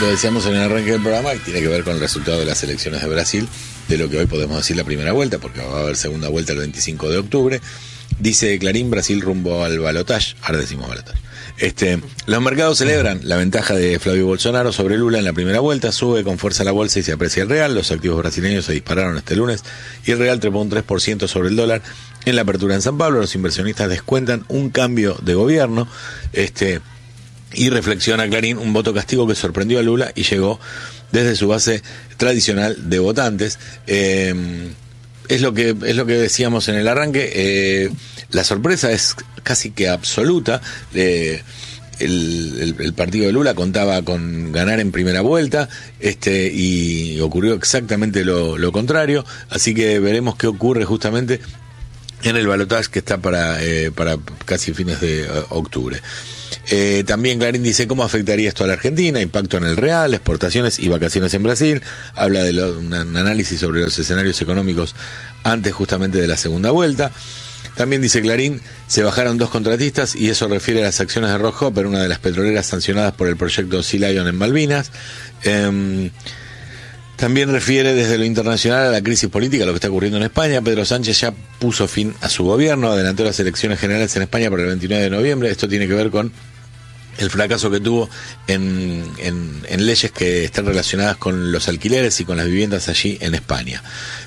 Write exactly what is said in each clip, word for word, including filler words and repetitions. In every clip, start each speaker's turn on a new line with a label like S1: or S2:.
S1: lo decíamos en el arranque del programa, que tiene que ver con el resultado de las elecciones de Brasil, de lo que hoy podemos decir la primera vuelta, porque va a haber segunda vuelta el veinticinco de octubre. Dice Clarín, Brasil rumbo al balotaje. Ahora decimos balotaje. Este, los mercados celebran la ventaja de Flavio Bolsonaro sobre Lula en la primera vuelta. Sube con fuerza la bolsa y se aprecia el real. Los activos brasileños se dispararon este lunes y el real trepó un tres por ciento sobre el dólar en la apertura en San Pablo. Los inversionistas descuentan un cambio de gobierno. Este... Y reflexiona Clarín, un voto castigo que sorprendió a Lula y llegó desde su base tradicional de votantes. Eh, es lo que es lo que decíamos en el arranque. Eh, la sorpresa es casi que absoluta. Eh, el, el, el partido de Lula contaba con ganar en primera vuelta, este y ocurrió exactamente lo, lo contrario. Así que veremos qué ocurre justamente en el balotaje que está para eh, para casi fines de uh, octubre. Eh, también Clarín dice cómo afectaría esto a la Argentina, impacto en el real, exportaciones y vacaciones en Brasil. Habla de lo, un análisis sobre los escenarios económicos antes justamente de la segunda vuelta. También dice Clarín, se bajaron dos contratistas y eso refiere a las acciones de Rosshopper, una de las petroleras sancionadas por el proyecto Sea Lion en Malvinas. Eh, También refiere desde lo internacional a la crisis política, lo que está ocurriendo en España. Pedro Sánchez ya puso fin a su gobierno, adelantó las elecciones generales en España para el veintinueve de noviembre. Esto tiene que ver con el fracaso que tuvo en, en, en leyes que están relacionadas con los alquileres y con las viviendas allí en España.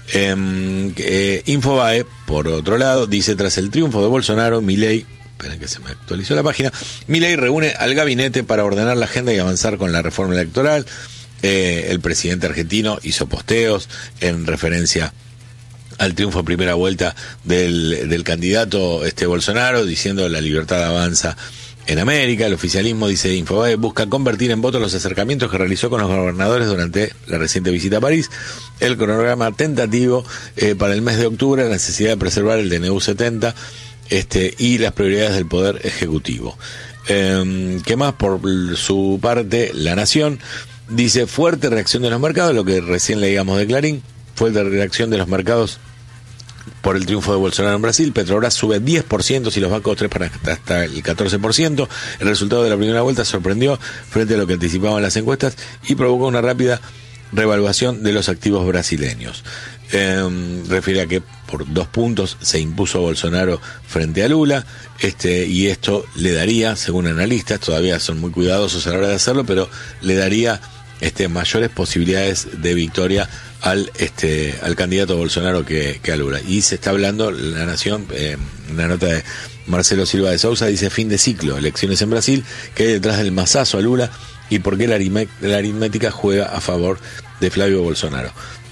S1: Eh, eh, Infobae, por otro lado, dice, tras el triunfo de Bolsonaro, Milei, esperen que se me actualizó la página, Milei reúne al gabinete para ordenar la agenda y avanzar con la reforma electoral. Eh, el presidente argentino hizo posteos en referencia al triunfo en primera vuelta del, del candidato este Bolsonaro, diciendo la libertad avanza en América. El oficialismo, dice Infobae, busca convertir en votos los acercamientos que realizó con los gobernadores durante la reciente visita a París. El cronograma tentativo eh, para el mes de octubre, la necesidad de preservar el D N U setenta este, y las prioridades del Poder Ejecutivo. Eh, ¿Qué más? Por su parte, La Nación dice, fuerte reacción de los mercados, lo que recién leíamos de Clarín, fuerte reacción de los mercados por el triunfo de Bolsonaro en Brasil. Petrobras sube diez por ciento, si los bancos tres para hasta el catorce por ciento. El resultado de la primera vuelta sorprendió frente a lo que anticipaban las encuestas y provocó una rápida revaluación de los activos brasileños. Eh, refiere a que por dos puntos se impuso Bolsonaro frente a Lula, este y esto le daría, según analistas, todavía son muy cuidadosos a la hora de hacerlo, pero le daría este mayores posibilidades de victoria al este al candidato Bolsonaro que, que a Lula. Y se está hablando, La Nación, eh, una nota de Marcelo Silva de Sousa, dice, fin de ciclo, elecciones en Brasil, que hay detrás del mazazo a Lula y por qué la, aritme, la aritmética juega a favor de Flavio Bolsonaro.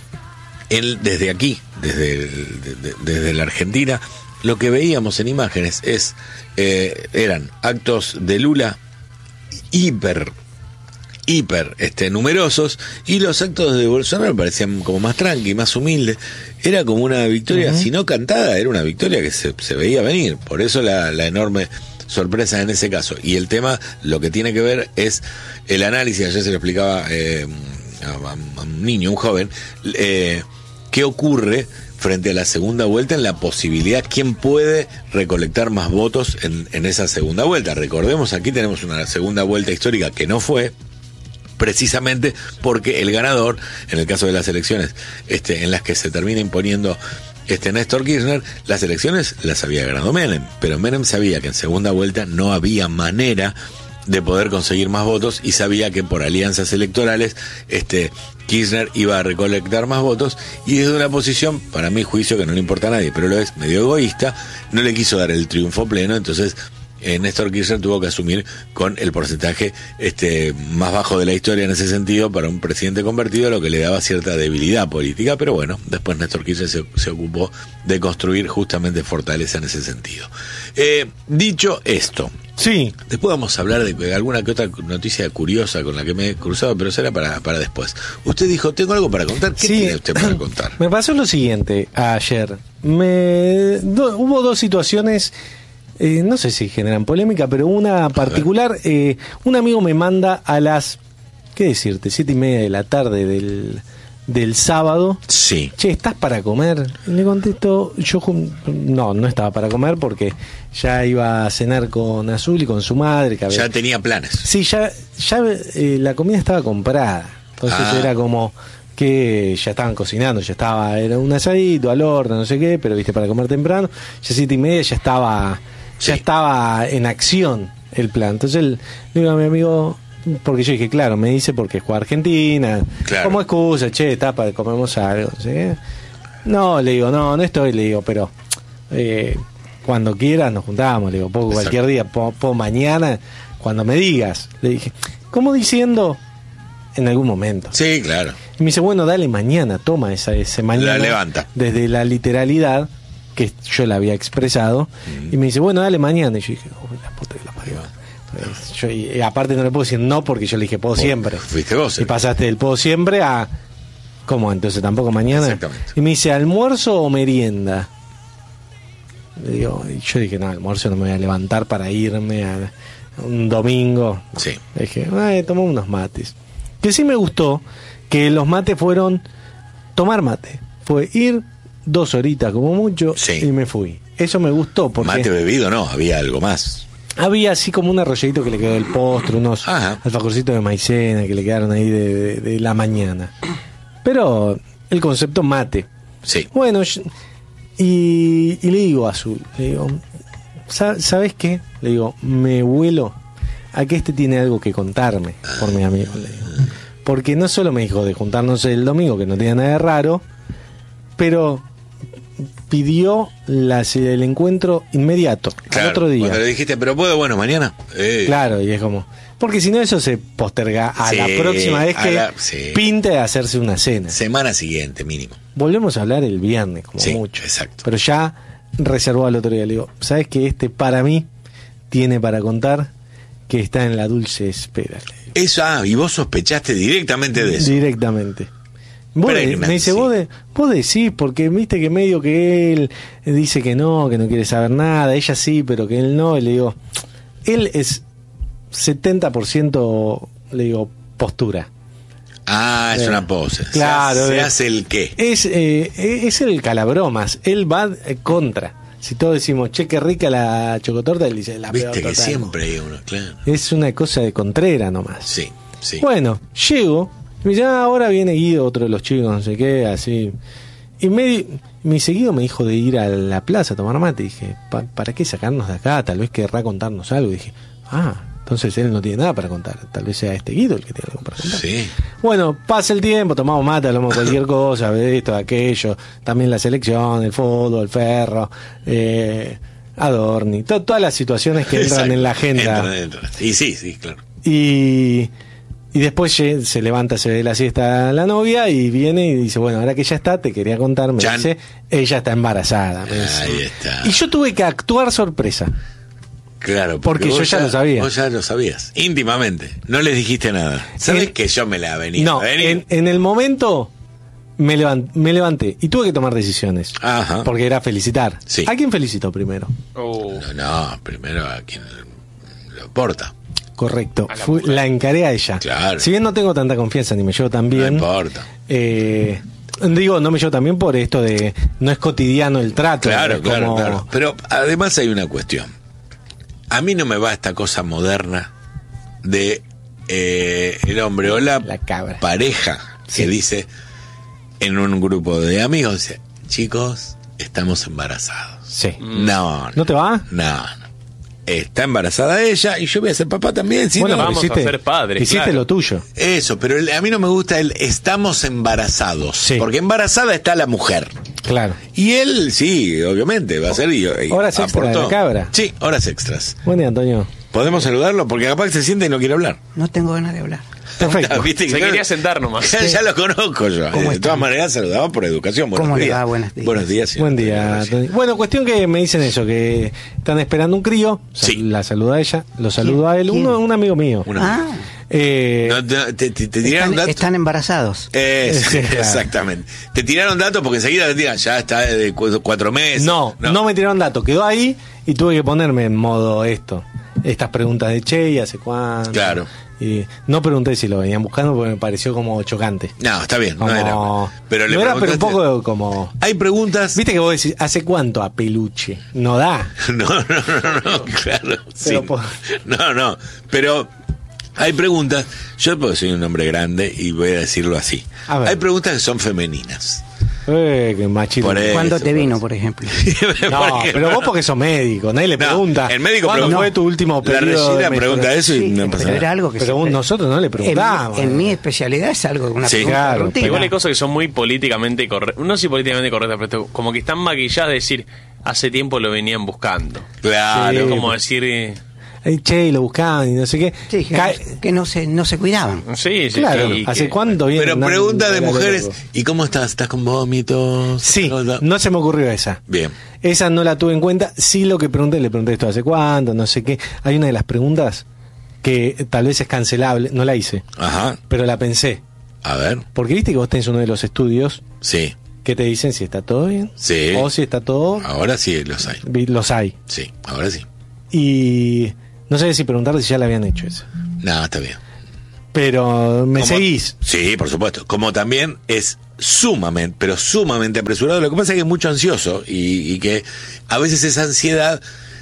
S1: Él, desde aquí, desde, el, de, desde la Argentina, lo que veíamos en imágenes es eh, eran actos de Lula hiper hiper este, numerosos, y los actos de Bolsonaro parecían como más tranqui, más humildes. Era como una victoria, uh-huh. si no cantada, era una victoria que se, se veía venir. Por eso la, la enorme sorpresa en ese caso. Y el tema, lo que tiene que ver es el análisis. Ayer se lo explicaba eh, a, a un niño, un joven, eh, qué ocurre frente a la segunda vuelta en la posibilidad, quién puede recolectar más votos en, en esa segunda vuelta. Recordemos, aquí tenemos una segunda vuelta histórica que no fue, precisamente porque el ganador, en el caso de las elecciones este, en las que se termina imponiendo este Néstor Kirchner, las elecciones las había ganado Menem, pero Menem sabía que en segunda vuelta no había manera de poder conseguir más votos y sabía que por alianzas electorales este Kirchner iba a recolectar más votos, y desde una posición, para mi juicio, que no le importa a nadie, pero lo es, medio egoísta, no le quiso dar el triunfo pleno. Entonces eh, Néstor Kirchner tuvo que asumir con el porcentaje este más bajo de la historia en ese sentido para un presidente convertido, lo que le daba cierta debilidad política, pero bueno, después Néstor Kirchner se, se ocupó de construir justamente fortaleza en ese sentido. Eh, dicho esto,
S2: sí,
S1: después vamos a hablar de alguna que otra noticia curiosa con la que me he cruzado, pero será para, para después. Usted dijo, tengo algo para contar. ¿Qué sí, tiene usted para contar?
S2: Me pasó lo siguiente ayer. Me do, hubo dos situaciones, eh, no sé si generan polémica, pero una particular. Eh, un amigo me manda a las, ¿qué decirte? Siete y media de la tarde del... del sábado.
S1: Sí.
S2: Che, ¿estás para comer? Y le contesto, yo no, no estaba para comer porque ya iba a cenar con Azul y con su madre. Que había...
S1: Ya tenía planes.
S2: Sí, ya, ya eh, la comida estaba comprada. Entonces
S1: Ah.
S2: era como que ya estaban cocinando, ya estaba, era un asadito al horno, no sé qué, pero viste, para comer temprano, ya siete y media ya estaba, ya
S1: Sí.
S2: estaba en acción el plan. Entonces le digo a mi amigo, porque yo dije, claro, me dice porque juega Argentina,
S1: Claro.
S2: como excusa, che, está para comemos algo, no sé qué. No, le digo, no, no estoy, le digo, pero eh, cuando quieras nos juntamos, le digo, puedo
S1: Exacto.
S2: cualquier día, puedo, puedo mañana, cuando me digas. Le dije, ¿cómo diciendo? En algún momento.
S1: Sí, claro.
S2: Y me dice, bueno, dale mañana, toma esa, ese mañana.
S1: La levanta.
S2: Desde la literalidad que yo la había expresado.
S1: Mm.
S2: Y me dice, bueno, dale mañana. Y yo dije, uy, la puta que la parió. Entonces, yo, y aparte no le puedo decir no porque yo le dije, puedo siempre.
S1: Fuiste vos.
S2: Y pasaste del puedo siempre a... ¿Cómo? Entonces tampoco mañana.
S1: Exactamente.
S2: Y me dice, ¿almuerzo o merienda? Le digo, y yo dije, no, almuerzo no me voy a levantar para irme a un domingo.
S1: Sí.
S2: Le dije, ay, tomó unos mates. Que sí me gustó que los mates fueron tomar mate. Fue ir dos horitas como mucho
S1: Sí.
S2: y me fui. Eso me gustó porque
S1: Mate bebido, no, había algo más.
S2: había así como un arrolladito que le quedó del postre, unos
S1: Ajá.
S2: alfajorcitos de maicena que le quedaron ahí de, de- de la mañana. Pero el concepto mate.
S1: Sí.
S2: Bueno, yo- y, y le digo a Azul, le digo, "¿Sa- ¿sabes qué? Le digo, me vuelo a que este tiene algo que contarme por mi amigo, le digo. Porque no solo me dijo de juntarnos el domingo, que no tenía nada de raro, pero pidió las- el encuentro inmediato,
S1: Claro,
S2: al otro día.
S1: Cuando le dijiste, pero puedo, bueno, mañana. Eh,
S2: Claro, y es como... Porque si no eso se posterga a
S1: Sí,
S2: la próxima vez
S1: a
S2: que
S1: la- sí.
S2: pinte de hacerse una cena.
S1: Semana siguiente, mínimo.
S2: Volvemos a hablar el viernes, como
S1: Sí,
S2: mucho.
S1: exacto.
S2: Pero ya reservó al otro día. Le digo, ¿sabes que este para mí tiene para contar que está en la dulce espera? Le digo.
S1: Eso, ah, y vos sospechaste directamente de eso.
S2: Directamente. Vos de-
S1: Pregnancy.
S2: me dice, vos, de, vos decís, porque viste que medio que él dice que no, que no quiere saber nada, ella sí, pero que él no. Y le digo, él es setenta por ciento, le digo, postura.
S1: Ah, es
S2: Eh,
S1: una pose.
S2: claro,
S1: Se, hace- se
S2: eh.
S1: hace el qué.
S2: Es, eh, es el calabromas, él va eh, contra. Si todos decimos, che, qué rica la chocotorta, él dice, la peor
S1: Viste que
S2: total.
S1: siempre hay uno, claro.
S2: Es una cosa de contrera nomás.
S1: Sí, sí.
S2: Bueno, llego, y me dice, ah, ahora viene Guido, otro de los chicos, no sé qué, así. Y me, di- mi seguido me dijo de ir a la plaza a tomar mate. Y dije, "¿Pa- ¿para qué sacarnos de acá? Tal vez querrá contarnos algo. Y dije, ah, entonces él no tiene nada para contar. Tal vez sea este Guido el que tiene algo para contar.
S1: Sí.
S2: Bueno, pasa el tiempo, tomamos mate, hablamos de cualquier cosa, de esto, de aquello, también la selección, el fútbol, el ferro, eh, Adorni, to- todas las situaciones que entran
S1: Exacto.
S2: en la agenda.
S1: Entran, entran. Y sí, sí, claro.
S2: Y, y después ye- se levanta, se ve la siesta la novia y viene y dice, bueno, ahora que ya está, te quería contar, me
S1: Chan.
S2: dice, ella está embarazada. me dice.
S1: Ahí está.
S2: Y yo tuve que actuar sorpresa.
S1: Claro,
S2: Porque
S1: vos
S2: yo ya lo sabía.
S1: Vos ya lo sabías, íntimamente. No les dijiste nada. Sabes
S2: En-
S1: que yo me la venía
S2: No,
S1: a venir.
S2: en, en el momento me, levan- me levanté y tuve que tomar decisiones.
S1: Ajá.
S2: Porque era felicitar.
S1: Sí.
S2: ¿A quién felicitó primero?
S3: Oh.
S1: No, no, primero a quien lo porta.
S2: Correcto.
S3: A la
S2: Fui-
S3: mujer.
S2: la encaré a ella.
S1: Claro.
S2: Si bien no tengo tanta confianza ni me llevo tan
S1: No
S2: bien.
S1: importa.
S2: eh, digo, no me llevo tan bien por esto de no es cotidiano el trato.
S1: Claro,
S2: es
S1: claro,
S2: como-
S1: claro. Pero además hay una cuestión. A mí no me va esta cosa moderna de eh, el hombre o la,
S2: La cabra.
S1: pareja que
S2: Sí.
S1: dice en un grupo de amigos, dice, chicos, estamos embarazados.
S2: Sí.
S1: No,
S2: ¿No te va?
S1: No, no. Está embarazada ella y yo voy a ser papá también. ¿sí?
S2: Bueno,
S1: No,
S3: vamos a ser padres,
S2: Hiciste
S3: claro.
S2: lo tuyo.
S1: eso, pero el- a mí no me gusta el estamos embarazados.
S2: Sí.
S1: Porque embarazada está la mujer.
S2: Claro.
S1: Y él, sí, obviamente, va a ser. Y, y
S2: Horas extra de la cabra.
S1: Sí, horas extras.
S2: Buen día, Antonio.
S1: ¿Podemos saludarlo? Porque capaz que se sienta y no quiere hablar.
S4: No tengo ganas de hablar.
S2: Perfecto.
S1: ¿Viste que
S3: Se
S1: yo-
S3: quería sentar nomás.
S1: Ya, ya lo conozco yo.
S4: ¿Cómo
S1: De
S4: están?
S1: todas maneras, saludamos por educación. Buenos
S4: ¿Cómo le
S1: días.
S4: va? Buenos días.
S1: Buenos días, señor.
S2: Buen día, Antonio. Bueno, cuestión que me dicen eso, que están esperando un crío. Sal-
S1: Sí.
S2: La saluda a ella, lo saludo a él.
S4: ¿Quién?
S2: Uno, un amigo mío.
S1: Una-
S4: Ah,
S2: Eh,
S1: No, no, te, te- te tiraron
S4: están,
S1: datos.
S4: están embarazados.
S1: Es-
S2: Sí, claro.
S1: Exactamente. Te tiraron datos porque enseguida te digan, ya está de cu- cuatro meses.
S2: no, no, me tiraron datos. Quedó ahí y tuve que ponerme en modo esto. Estas preguntas de che, ¿y hace cuánto?
S1: Claro.
S2: Y no pregunté si lo venían buscando porque me pareció como chocante.
S1: No, está bien,
S2: Como-
S1: no era. Pero le
S2: no era, pero un
S1: preguntaste-
S2: poco como...
S1: Hay preguntas.
S2: Viste que vos decís, ¿hace cuánto a peluche? No da.
S1: No, no, no, no, claro. sí.
S2: Pero po-
S1: No, no, pero hay preguntas. Yo porque soy un hombre grande y voy a decirlo así.
S2: A ver.
S1: Hay preguntas que son femeninas.
S2: Eh, qué machito.
S1: Por eso,
S3: ¿Cuándo te
S1: por
S3: vino,
S1: eso.
S3: por ejemplo?
S2: No,
S1: Porque-
S2: pero vos porque sos médico, nadie le
S1: No,
S2: pregunta.
S1: el médico
S2: ¿Cuándo
S1: pregunta-
S2: fue tu último
S1: La
S2: periodo?
S1: Regina
S2: de
S1: pregunta
S2: menstruación?
S1: eso y
S3: Sí,
S1: no pasa
S3: pero era
S1: nada.
S3: algo que
S2: Pero
S3: siempre-
S2: nosotros no le
S3: en,
S2: preguntamos.
S3: en mi especialidad es algo, una
S1: Sí,
S3: pregunta
S2: claro,
S3: rutina.
S4: Igual hay cosas que son muy políticamente correctas, no sé si políticamente correctas, pero como que están maquilladas de decir, hace tiempo lo venían buscando.
S1: Claro.
S2: Sí.
S4: Como decir, eh,
S2: Ay, che, y lo buscaban y no sé qué.
S3: Sí, que,
S2: Cae-
S3: que no se no se cuidaban.
S4: sí, sí,
S2: claro,
S4: sí,
S2: ¿hace
S4: que-
S2: cuánto viene?
S1: Pero
S2: andando
S1: pregunta de
S2: la
S1: mujeres,
S2: loco?
S1: ¿y cómo estás? ¿Estás con vómitos?
S2: Sí,
S1: ¿Cómo-
S2: no se me ocurrió esa.
S1: Bien.
S2: Esa no la tuve en cuenta. Sí, lo que pregunté, le pregunté esto hace cuánto, no sé qué. Hay una de las preguntas que tal vez es cancelable, no la hice,
S1: Ajá.
S2: pero la pensé.
S1: A ver.
S2: Porque viste que vos tenés uno de los estudios
S1: Sí.
S2: que te dicen si está todo bien
S1: Sí.
S2: o si está todo...
S1: Ahora sí los hay.
S2: vi- Los hay.
S1: Sí, ahora sí.
S2: Y no sé si preguntarle si ya la habían hecho eso.
S1: No, está bien.
S2: Pero me
S1: Como-
S2: seguís.
S1: Sí, por supuesto. Como también es sumamente, pero sumamente apresurado. Lo que pasa es que es mucho ansioso y, y que a veces esa ansiedad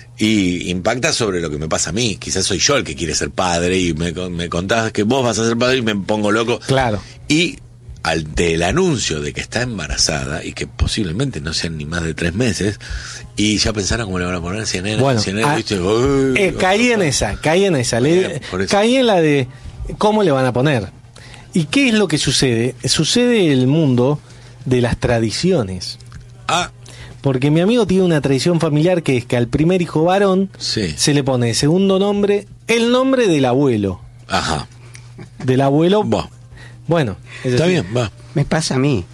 S1: y impacta sobre lo que me pasa a mí. Quizás soy yo el que quiere ser padre y me, me contás que vos vas a ser padre y me pongo loco.
S2: Claro.
S1: Y ante el anuncio de que está embarazada y que posiblemente no sean ni más de tres meses y ya pensaron cómo le van a poner cien nenas,
S2: Bueno,
S1: cien nenas,
S2: ah,
S1: ¿viste? Uy,
S2: Eh, caí en esa, caí en esa. Le-
S1: Bien, por eso.
S2: caí en la de cómo le van a poner. ¿Y qué es lo que sucede? Sucede el mundo de las tradiciones.
S1: Ah,
S2: Porque mi amigo tiene una tradición familiar que es que al primer hijo varón
S1: sí.
S2: se le pone de segundo nombre el nombre del abuelo.
S1: Ajá.
S2: Del abuelo.
S1: Va.
S2: Bueno, es
S1: Está
S2: así.
S1: bien, va.
S3: Me pasa a mí.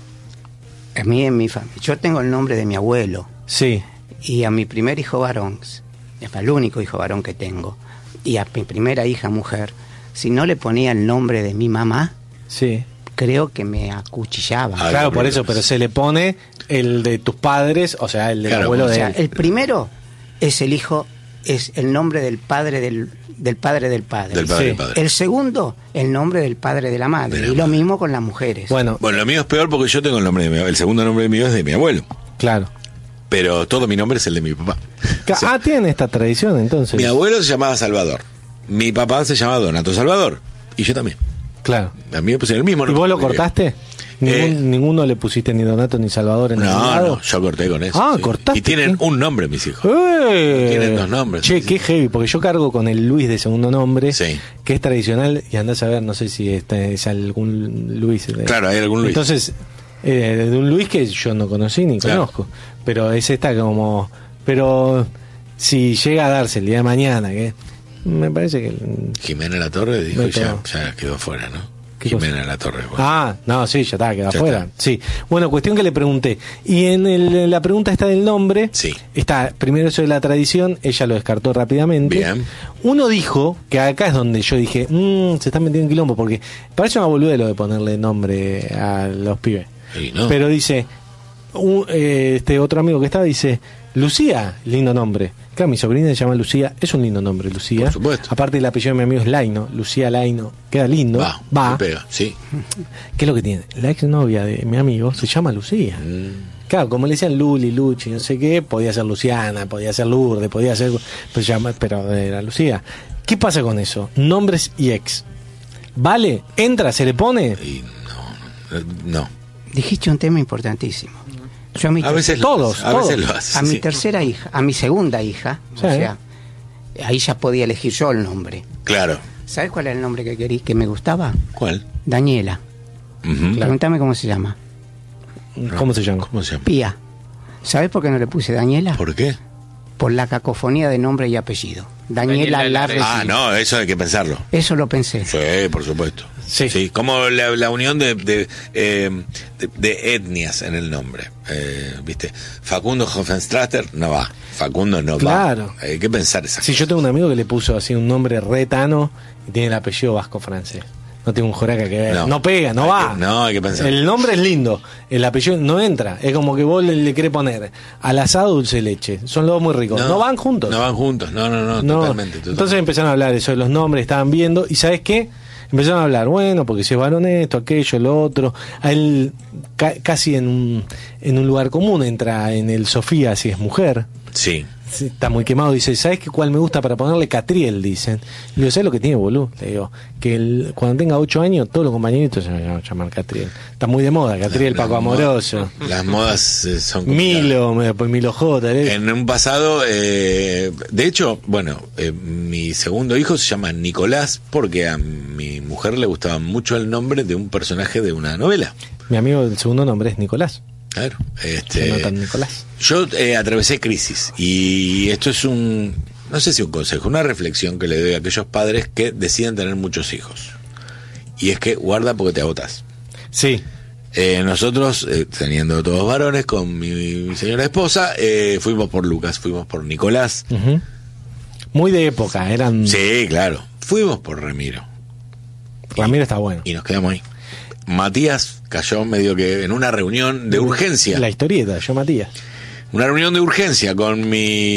S3: A mí en mi familia. Yo tengo el nombre de mi abuelo.
S2: Sí,
S3: Y a mi primer hijo varón, es el único hijo varón que tengo, y a mi primera hija mujer, si no le ponía el nombre de mi mamá,
S2: sí.
S3: creo que me acuchillaba.
S1: Ah,
S2: Claro,
S1: qué
S2: por eso,
S1: problemas.
S2: pero se le pone el de tus padres, o sea, el del
S1: Claro,
S2: abuelo
S3: O
S2: de
S3: sea,
S2: él.
S3: el primero es el hijo, es el nombre del padre del, del padre del padre.
S1: Del padre
S2: Sí.
S1: del padre.
S3: El segundo, el nombre del padre de la madre.
S1: De la
S3: y lo
S1: madre.
S3: mismo con las mujeres.
S2: Bueno,
S1: Bueno, lo mío es peor porque yo tengo el nombre de mi abuelo. El segundo nombre mío es de mi abuelo.
S2: claro.
S1: Pero todo mi nombre es el de mi papá.
S2: Ca-
S1: O sea,
S2: ah, tiene esta tradición entonces.
S1: mi abuelo se llamaba Salvador. Mi papá se llamaba Donato Salvador. Y yo también.
S2: Claro.
S1: A mí me pusieron el mismo
S2: ¿Y
S1: nombre.
S2: vos lo cortaste? Ningún-
S1: Eh,
S2: ninguno le pusiste ni Donato ni Salvador en el
S1: No,
S2: lado.
S1: no, yo corté con eso.
S2: Ah,
S1: sí.
S2: cortaste.
S1: Y tienen
S2: ¿Qué?
S1: un nombre mis hijos.
S2: ¡Eh!
S1: Tienen dos nombres,
S2: Che,
S1: sí,
S2: qué
S1: sí.
S2: heavy, porque yo cargo con el Luis de segundo nombre,
S1: Sí.
S2: que es tradicional, y andás a ver, no sé si este es algún Luis. de-
S1: Claro, hay algún Luis.
S2: Entonces, eh, de un Luis que yo no conocí ni
S1: Claro.
S2: conozco, pero es esta como... Pero si llega a darse el día de mañana, que me parece que...
S1: Jimena La Torre dijo
S2: Me
S1: y ya,
S2: pegó.
S1: ya quedó fuera, ¿no?
S2: ¿Qué
S1: Jimena La Torre. bueno.
S2: Ah, no, sí, ya está, queda
S1: Ya
S2: afuera.
S1: está.
S2: Sí. Bueno, cuestión que le pregunté. Y en el- la pregunta está del nombre.
S1: Sí.
S2: Está primero eso de la tradición, ella lo descartó rápidamente.
S1: Bien.
S2: Uno dijo, que acá es donde yo dije, mmm, se están metiendo en quilombo, porque parece una boludez lo de ponerle nombre a los pibes.
S1: Y no.
S2: Pero dice, un- eh, este otro amigo que estaba dice, Lucía, lindo nombre. Claro, mi sobrina se llama Lucía, es un lindo nombre, Lucía.
S1: Por supuesto.
S2: Aparte el apellido de mi amigo es Laino, Lucía Laino, queda lindo.
S1: Va,
S2: Va.
S1: se pega, sí.
S2: ¿Qué es lo que tiene? La exnovia de mi amigo se llama Lucía.
S1: Mm.
S2: Claro, como le decían Luli, Luchi, no sé qué, podía ser Luciana, podía ser Lourdes, podía ser. Pues llama, pero era Lucía. ¿Qué pasa con eso? Nombres y ex. ¿Vale? ¿Entra? ¿Se le pone?
S1: Y no, no, no.
S3: Dijiste un tema importantísimo. Yo a mi,
S1: A veces
S2: Todos,
S1: lo haces, a veces
S2: todos.
S1: lo haces.
S3: a mi
S1: sí.
S3: tercera hija, a mi segunda hija,
S2: Sí.
S3: o sea, ahí ya podía elegir yo el nombre.
S1: Claro.
S3: ¿Sabes cuál era el nombre que querí, que me gustaba?
S1: ¿Cuál?
S3: Daniela.
S1: Ujú.
S3: Pregúntame cómo se llama.
S2: ¿Cómo se llama?
S1: ¿Cómo se llama?
S3: Pía. ¿Sabes por qué no le puse Daniela?
S1: ¿Por qué?
S3: Por la cacofonía de nombre y apellido. Daniela
S4: Daniela
S3: Larre.
S1: Ah, no, eso hay que pensarlo.
S3: Eso lo pensé.
S1: Sí, por supuesto.
S2: Sí.
S1: como la, la unión de, de, eh, de, de etnias en el nombre. Eh, ¿Viste? Facundo Hoffenstrater no va. Facundo no
S2: Claro.
S1: va. Hay que pensar esa
S2: Sí, yo tengo un amigo que le puso así un nombre retano y tiene el apellido vasco francés. no tiene un joraca que ver.
S1: No.
S2: No, pega, no
S1: Hay
S2: va.
S1: que- no, hay que pensar.
S2: El nombre es lindo, el apellido no entra. Es como que vos le, le querés poner al asado dulce de leche. Son los dos muy ricos. No, van juntos.
S1: No van juntos, no, no, no,
S2: No.
S1: totalmente, totalmente.
S2: Entonces empezaron a hablar eso de los nombres, estaban viendo, y ¿sabes qué? Empezaron a hablar, bueno, porque si es varón esto, aquello, lo otro. A él ca- casi en un, en un lugar común entra en el Sofía si es mujer.
S1: Sí.
S2: Sí, está muy quemado. Dice, ¿sabes qué cuál me gusta para ponerle? Catriel, dicen. Le digo, ¿sabes lo que tiene, boludo? Le digo, que el- cuando tenga ocho años, todos los compañeritos se van a llamar Catriel. Está muy de moda, Catriel,
S1: Las-
S2: Paco
S1: las
S2: Amoroso.
S1: modas- Las modas eh, son complicadas.
S2: Milo, me- después Milo J. ¿eh?
S1: En un pasado, eh, de hecho, bueno, eh, mi segundo hijo se llama Nicolás porque a mi mujer le gustaba mucho el nombre de un personaje de una novela.
S2: Mi amigo, el segundo nombre es Nicolás.
S1: Claro,
S2: Se
S1: este,
S2: nota Nicolás.
S1: yo eh, atravesé crisis y esto es un, no sé si un consejo, una reflexión que le doy a aquellos padres que deciden tener muchos hijos. Y es que guarda porque te agotas.
S2: Sí.
S1: Eh, nosotros, eh, teniendo todos varones, con mi, mi señora esposa, eh, fuimos por Lucas, fuimos por Nicolás.
S2: Ujú. Muy de época, eran...
S1: Sí, claro. Fuimos por Ramiro.
S2: Ramiro está bueno.
S1: Y nos quedamos ahí. Matías cayó medio que en una reunión de urgencia.
S2: La historieta, yo Matías.
S1: Una reunión de urgencia con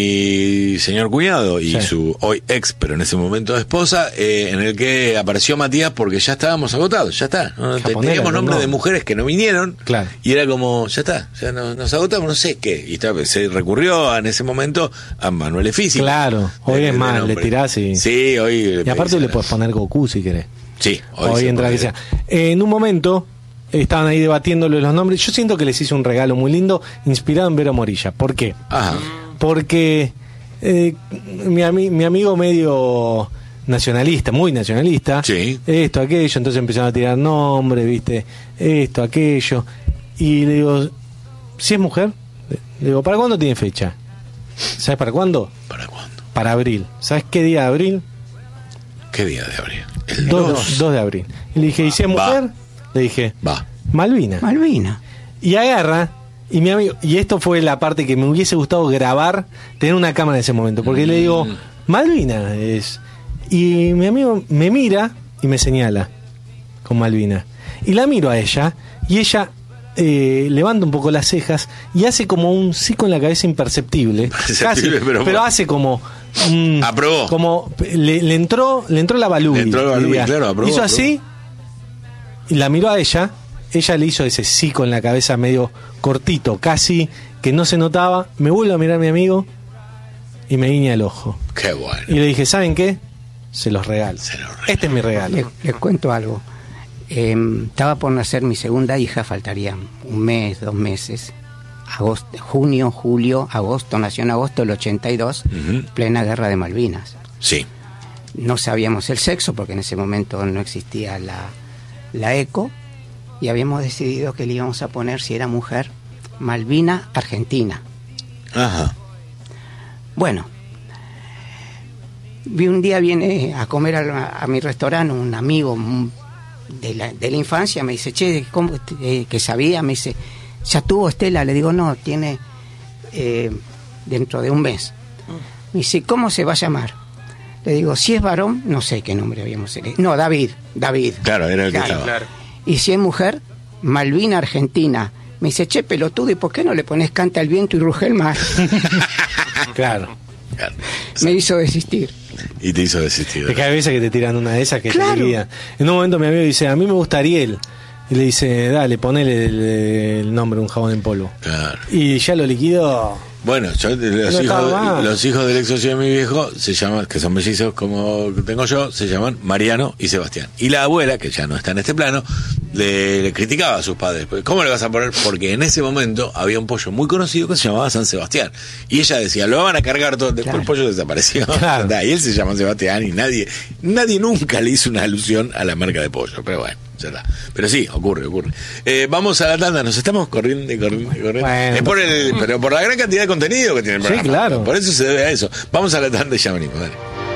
S1: mi señor cuñado y
S2: Sí.
S1: su hoy ex, pero en ese momento esposa, eh, en el que apareció Matías porque ya estábamos agotados, ya está. ¿no?
S2: Japonera,
S1: Teníamos nombres
S2: no.
S1: de mujeres que no vinieron.
S2: Claro.
S1: Y era como, ya está, ya nos, nos agotamos, no sé qué. Y estaba- se recurrió en ese momento a manuales físicos.
S2: Claro, hoy
S1: De-
S2: es
S1: de
S2: más, le
S1: nombre.
S2: tirás y...
S1: Sí, hoy...
S2: Y aparte le puedes poner Goku si querés.
S1: Sí, hoy,
S2: Hoy
S1: se
S2: entra
S1: puede.
S2: que sea. Eh, en un momento estaban ahí debatiéndole los nombres. Yo siento que les hice un regalo muy lindo, inspirado en Vero Morilla. ¿Por qué?
S1: Ajá.
S2: Porque eh, mi, ami- mi amigo medio nacionalista, muy nacionalista,
S1: Sí.
S2: esto, aquello, entonces empezaron a tirar nombres, viste, esto, aquello. Y le digo, ¿si es mujer? Le digo, ¿para cuándo tiene fecha? ¿Sabes para cuándo?
S1: ¿Para cuándo?
S2: Para abril. ¿Sabes qué día de abril?
S1: ¿Qué día de abril? El
S2: dos de abril. Y le dije, ¿y si es
S1: Va.
S2: mujer? Le dije,
S1: Va.
S2: Malvina.
S3: Malvina.
S2: Y agarra, y mi amigo, y esto fue la parte que me hubiese gustado grabar, tener una cámara en ese momento, porque le digo, Malvina es. Y mi amigo me mira y me señala con Malvina. Y la miro a ella, y ella eh, levanta un poco las cejas y hace como un sí con la cabeza imperceptible.
S1: Imperceptible,
S2: casi,
S1: pero-
S2: pero hace como. mm,
S1: Aprobó.
S2: Como le, le entró, le entró la balubi.
S1: Le entró la balubi,
S2: diría.
S1: claro, aprobó,
S2: Hizo
S1: aprobó.
S2: así y la miró a ella. Ella le hizo ese sí con la cabeza medio cortito, casi que no se notaba. Me vuelve a mirar mi amigo y me guiña el ojo.
S1: Qué bueno.
S2: Y le dije, ¿saben qué? Se los regalo.
S1: Se los regalo.
S2: Este es mi regalo.
S3: Les, les cuento algo. Eh, estaba por nacer mi segunda hija, faltaría un mes, dos meses. Agosto, junio, julio, agosto, nació en agosto del ochenta y dos,
S1: Ujú.
S3: plena guerra de Malvinas.
S1: Sí.
S3: No sabíamos el sexo porque en ese momento no existía la, la eco y habíamos decidido que le íbamos a poner, si era mujer, Malvina Argentina.
S1: Ajá.
S3: Bueno, vi un día viene a comer a, a mi restaurante un amigo mm, de la, de la infancia, me dice, che, ¿cómo, eh, que sabía? Me dice, ¿ya tuvo Estela? Le digo, no, tiene eh, dentro de un mes. Me dice, ¿cómo se va a llamar? Le digo, si es varón, no sé qué nombre habíamos elegido. No, David, David.
S1: Claro, era el que
S3: Claro.
S1: estaba.
S4: Claro.
S3: Y si es mujer, Malvina Argentina. Me dice, che, pelotudo, ¿y por qué no le pones canta el viento y ruge el mar?
S2: Claro.
S1: Claro.
S3: Me hizo desistir.
S1: Y te hizo desistir.
S2: Es que hay veces que te tiran una de esas que
S3: Claro.
S2: te liquidan. En un momento mi amigo dice, a mí me gusta Ariel. Y le dice, dale, ponele el, el nombre, un jabón en polvo.
S1: Claro.
S2: Y ya lo liquidó.
S1: Bueno, yo, los,
S2: No estaba
S1: hijos,
S2: mal.
S1: los hijos del ex socio de mi viejo se llaman, que son mellizos como tengo yo, se llaman Mariano y Sebastián. Y la abuela, que ya no está en este plano, le, le criticaba a sus padres. Pues, ¿cómo le vas a poner? Porque en ese momento había un pollo muy conocido que se llamaba San Sebastián. Y ella decía, lo van a cargar todo. Después
S3: Claro.
S1: el pollo desapareció.
S2: Claro.
S1: Y él se llama Sebastián y nadie, nadie nunca le hizo una alusión a la marca de pollo. Pero bueno. Ya está. Pero sí, ocurre, ocurre. Eh, vamos a la tanda, nos estamos corriendo y corriendo y corriendo.
S2: Bueno,
S1: es por el, pero por la gran cantidad de contenido que tiene el
S2: Sí,
S1: programa.
S2: claro.
S1: Por eso se debe a eso. Vamos a la tanda y ya venimos, dale.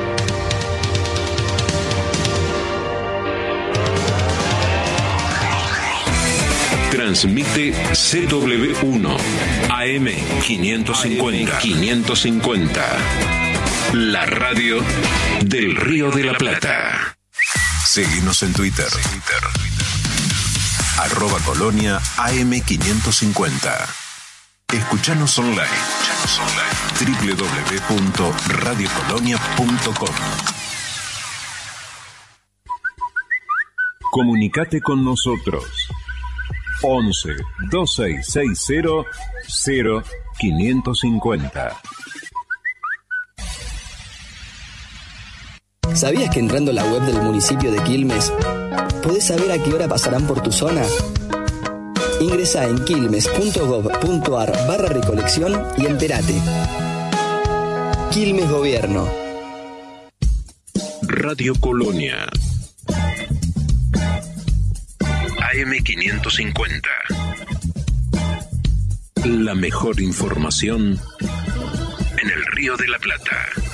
S5: Transmite C W uno A M quinientos cincuenta. quinientos cincuenta. La radio del Río de la Plata. Seguinos en Twitter. Twitter. Arroba Colonia A M quinientos cincuenta. Escuchanos online. Escuchanos online. doble u doble u doble u punto radio colonia punto com. Comunicate con nosotros. once, dos seis seis cero, cero quinientos cincuenta.
S6: ¿Sabías que entrando a la web del municipio de Quilmes podés saber a qué hora pasarán por tu zona? Ingresá en quilmes punto gob punto ar barra recolección y entérate. Quilmes Gobierno.
S5: Radio Colonia. A M quinientos cincuenta. La mejor información en el Río de la Plata.